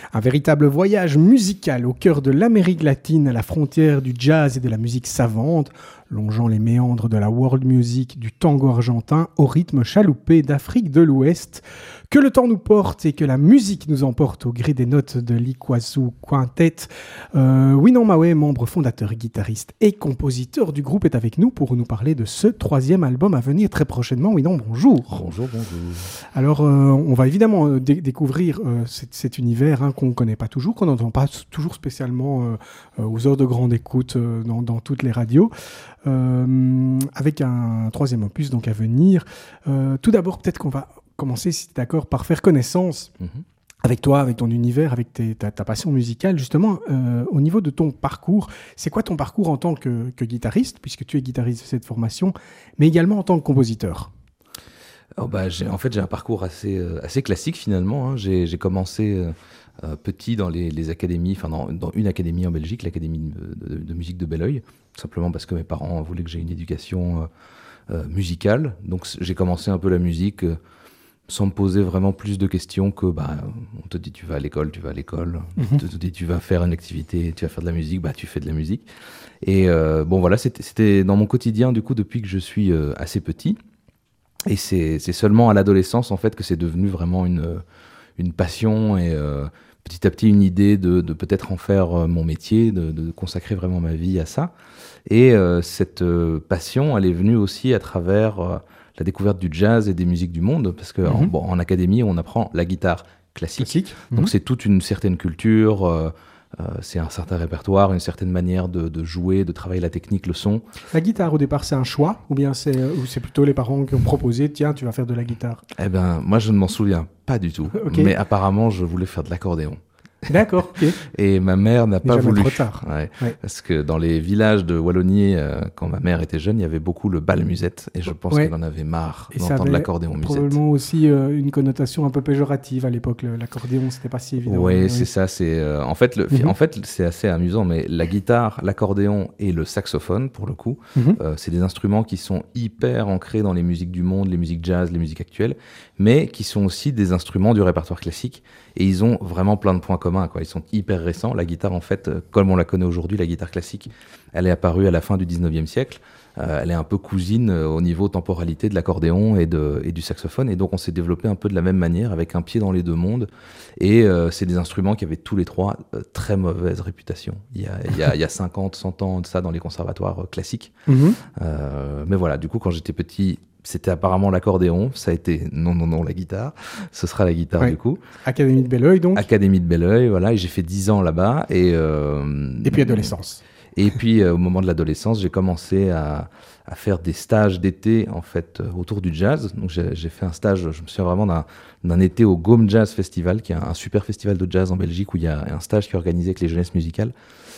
Un véritable voyage musical au cœur de l'Amérique latine, à la frontière du jazz et de la musique savante, longeant les méandres de la world music, du tango argentin au rythme chaloupé d'Afrique de l'Ouest. Que le temps nous porte et que la musique nous emporte au gré des notes de l'Iguazu Quintet. Winan Mawe, membre fondateur, guitariste et compositeur du groupe, est avec nous pour nous parler de ce 3e album à venir très prochainement. Winan, bonjour. Bonjour. Alors, on va évidemment découvrir cet univers qu'on ne connaît pas toujours, qu'on n'entend pas toujours spécialement aux heures de grande écoute dans toutes les radios. Avec un 3e opus donc à venir. Tout d'abord, peut-être qu'on va commencer, si tu es d'accord, par faire connaissance avec toi, avec ton univers, avec ta passion musicale. Justement, au niveau de ton parcours, c'est quoi ton parcours en tant que guitariste, puisque tu es guitariste de cette formation, mais également en tant que compositeur? J'ai un parcours assez classique finalement. J'ai commencé petit dans les académies, dans une académie en Belgique, l'académie de musique de Belleuil, simplement parce que mes parents voulaient que j'aie une éducation musicale. Donc j'ai commencé un peu la musique sans me poser vraiment plus de questions que on te dit tu vas à l'école, on te dit tu vas faire une activité, tu vas faire de la musique, tu fais de la musique. Et c'était dans mon quotidien du coup depuis que je suis assez petit. Et c'est seulement à l'adolescence en fait que c'est devenu vraiment une passion et petit à petit une idée de peut-être en faire mon métier, de consacrer vraiment ma vie à ça. Et cette passion, elle est venue aussi à travers la découverte du jazz et des musiques du monde, parce que en académie, on apprend la guitare classique. Donc c'est toute une certaine culture, c'est un certain répertoire, une certaine manière de jouer, de travailler la technique, le son. La guitare, au départ, c'est un choix, ou bien c'est plutôt les parents qui ont proposé, tiens, tu vas faire de la guitare? Moi, je ne m'en souviens pas du tout, mais apparemment, je voulais faire de l'accordéon. D'accord, ok. Et ma mère n'a pas voulu. Trop tard. Ouais. Parce que dans les villages de Wallonie, quand ma mère était jeune, il y avait beaucoup le bal musette. Et je pense qu'elle en avait marre d'entendre l'accordéon musette. Probablement aussi une connotation un peu péjorative à l'époque. L'accordéon, c'était pas si évident. Oui, c'est ça. En fait, c'est assez amusant, mais la guitare, l'accordéon et le saxophone, pour le coup, c'est des instruments qui sont hyper ancrés dans les musiques du monde, les musiques jazz, les musiques actuelles, mais qui sont aussi des instruments du répertoire classique. Et ils ont vraiment plein de points communs, quoi. Ils sont hyper récents. La guitare, en fait, comme on la connaît aujourd'hui, la guitare classique, elle est apparue à la fin du 19e siècle. Elle est un peu cousine au niveau temporalité de l'accordéon et du saxophone. Et donc, on s'est développé un peu de la même manière, avec un pied dans les deux mondes. Et c'est des instruments qui avaient tous les trois très mauvaise réputation. Il y a 50, 100 ans de ça dans les conservatoires classiques. Mais voilà, du coup, quand j'étais petit, c'était apparemment l'accordéon, ça a été non, la guitare. Ce sera la guitare du coup. Académie de Belleuil donc. Académie de Belleuil, voilà, et j'ai fait 10 ans là-bas. Et puis adolescence. Et puis au moment de l'adolescence, j'ai commencé à faire des stages d'été en fait autour du jazz. Donc j'ai fait un stage, je me souviens vraiment d'un été au Gaume Jazz Festival, qui est un super festival de jazz en Belgique où il y a un stage qui est organisé avec les jeunesses musicales.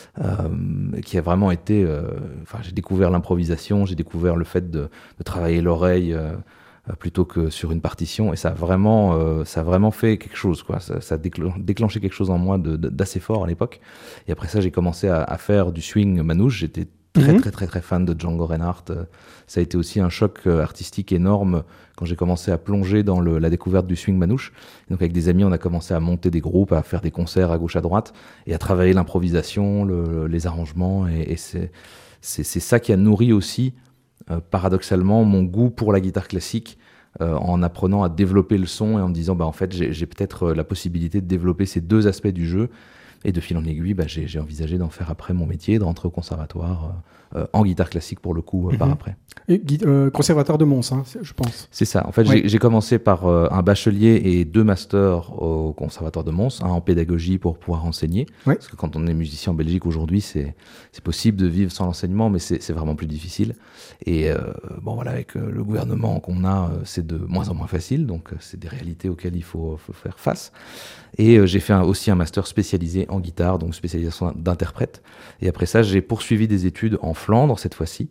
Qui a vraiment été... j'ai découvert l'improvisation, j'ai découvert le fait de travailler l'oreille plutôt que sur une partition, et ça a vraiment fait quelque chose, quoi. Ça a déclenché quelque chose en moi d'assez fort à l'époque. Et après ça, j'ai commencé à faire du swing manouche. J'étais très fan de Django Reinhardt. Ça a été aussi un choc artistique énorme quand j'ai commencé à plonger dans la découverte du swing manouche. Et donc avec des amis, on a commencé à monter des groupes, à faire des concerts à gauche à droite et à travailler l'improvisation, les arrangements. Et c'est ça qui a nourri aussi, paradoxalement, mon goût pour la guitare classique, en apprenant à développer le son et en me disant en fait j'ai peut-être la possibilité de développer ces deux aspects du jeu. Et de fil en aiguille, j'ai envisagé d'en faire après mon métier, de rentrer au conservatoire en guitare classique pour le coup par après. Et conservatoire de Mons, je pense. C'est ça. En fait, j'ai commencé par un bachelier et 2 masters au conservatoire de Mons, un en pédagogie pour pouvoir enseigner. Parce que quand on est musicien en Belgique aujourd'hui, c'est possible de vivre sans l'enseignement, mais c'est vraiment plus difficile. Et avec le gouvernement qu'on a, c'est de moins en moins facile. Donc, c'est des réalités auxquelles il faut faire face. Et j'ai fait aussi un master spécialisé en guitare, donc spécialisation d'interprète. Et après ça, j'ai poursuivi des études en Flandre, cette fois-ci,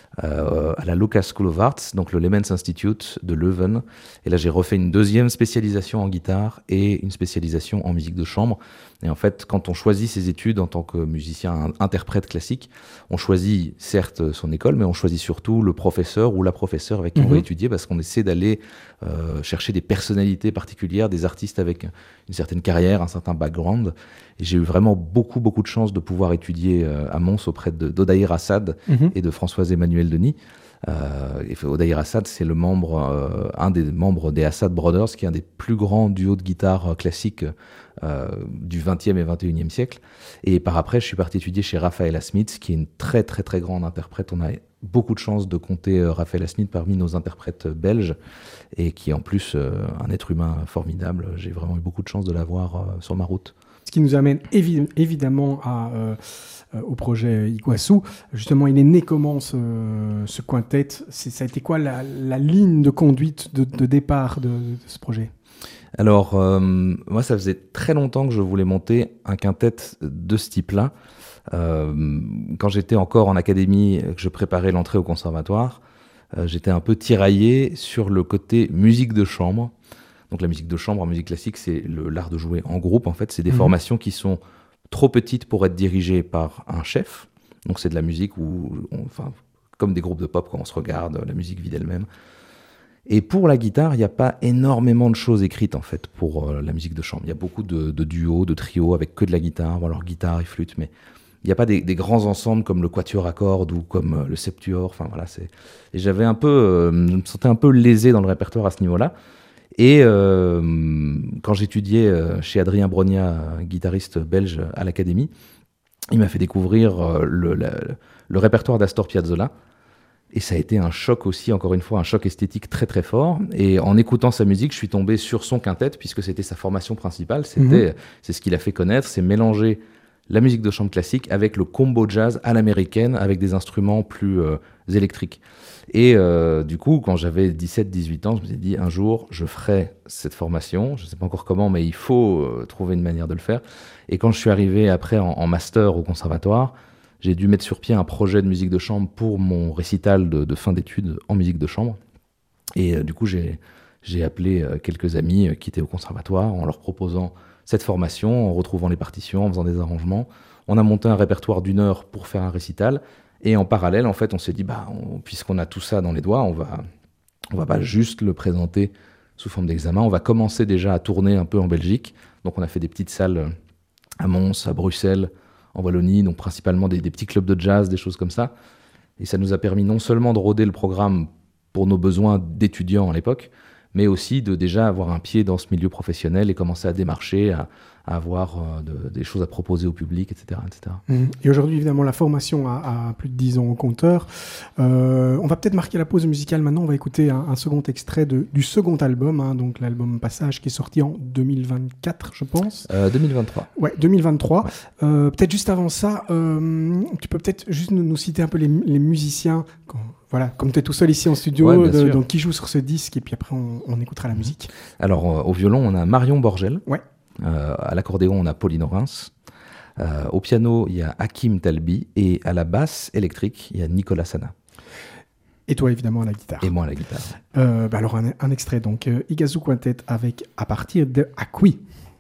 à la Local School of Arts, donc le Lemens Institute de Leuven. Et là, j'ai refait une deuxième spécialisation en guitare et une spécialisation en musique de chambre. Et en fait, quand on choisit ses études en tant que musicien interprète classique, on choisit certes son école, mais on choisit surtout le professeur ou la professeure avec qui on va étudier, parce qu'on essaie d'aller chercher des personnalités particulières, des artistes avec une certaine carrière, un certain background. Et j'ai eu vraiment beaucoup de chance de pouvoir étudier à Mons auprès d'Odaïr Assad et de Françoise Emmanuel Denis. Odaïr Assad, c'est un des membres des Assad Brothers, qui est un des plus grands duos de guitare classique du 20e et 21e siècle. Et par après, je suis parti étudier chez Rafaela Smith, qui est une très grande interprète. On a beaucoup de chance de compter Rafaela Smith parmi nos interprètes belges, et qui est en plus un être humain formidable. J'ai vraiment eu beaucoup de chance de l'avoir sur ma route. Ce qui nous amène évidemment au projet Iguazu. Justement, il est né comment ce quintet? Ça a été quoi la ligne de conduite de départ de ce projet? Alors, moi, ça faisait très longtemps que je voulais monter un quintet de ce type-là. Quand j'étais encore en académie, que je préparais l'entrée au conservatoire, j'étais un peu tiraillé sur le côté musique de chambre. Donc la musique de chambre en musique classique, c'est l'art de jouer en groupe. En fait, c'est des formations qui sont trop petites pour être dirigées par un chef. Donc c'est de la musique comme des groupes de pop quand on se regarde, la musique vit d'elle-même. Et pour la guitare, il n'y a pas énormément de choses écrites en fait pour la musique de chambre. Il y a beaucoup de duos, de trios avec que de la guitare, alors guitare et flûte, mais il n'y a pas des grands ensembles comme le quatuor à cordes ou comme le septuor. Enfin voilà, et je me sentais un peu lésé dans le répertoire à ce niveau-là. Et quand j'étudiais chez Adrien Brognat, guitariste belge à l'Académie, il m'a fait découvrir le répertoire d'Astor Piazzolla. Et ça a été un choc aussi, encore une fois, un choc esthétique très fort. Et en écoutant sa musique, je suis tombé sur son quintet, puisque c'était sa formation principale. C'est ce qu'il a fait connaître, c'est mélanger la musique de chambre classique avec le combo jazz à l'américaine, avec des instruments plus électriques. Et du coup, quand j'avais 17-18 ans, je me suis dit, un jour, je ferai cette formation. Je ne sais pas encore comment, mais il faut trouver une manière de le faire. Et quand je suis arrivé après en master au conservatoire, j'ai dû mettre sur pied un projet de musique de chambre pour mon récital de fin d'études en musique de chambre. Et du coup, j'ai appelé quelques amis qui étaient au conservatoire en leur proposant cette formation, en retrouvant les partitions, en faisant des arrangements. On a monté un répertoire d'1 heure pour faire un récital. Et en parallèle, en fait, on s'est dit, puisqu'on a tout ça dans les doigts, on va pas juste le présenter sous forme d'examen. On va commencer déjà à tourner un peu en Belgique. Donc, on a fait des petites salles à Mons, à Bruxelles, en Wallonie, donc principalement des petits clubs de jazz, des choses comme ça. Et ça nous a permis non seulement de roder le programme pour nos besoins d'étudiants à l'époque, mais aussi de déjà avoir un pied dans ce milieu professionnel et commencer à démarcher, à avoir des choses à proposer au public, etc. Et aujourd'hui, évidemment, la formation a plus de 10 ans au compteur. On va peut-être marquer la pause musicale maintenant. On va écouter un second extrait du second album, donc l'album Passage, qui est sorti en 2024, je pense. 2023. Ouais, 2023. Ouais. Peut-être juste avant ça, tu peux peut-être juste nous citer un peu les musiciens, voilà, comme tu es tout seul ici en studio, donc qui joue sur ce disque, et puis après on écoutera la musique. Alors au violon, on a Marion Borgel. Ouais. À l'accordéon, on a Pauline Orens. Au piano, il y a Hakim Talbi. Et à la basse électrique, il y a Nicolas Sana. Et toi, évidemment, à la guitare. Et moi, à la guitare. Alors, un extrait, donc, Iguazu Quintet avec À partir de Acqui.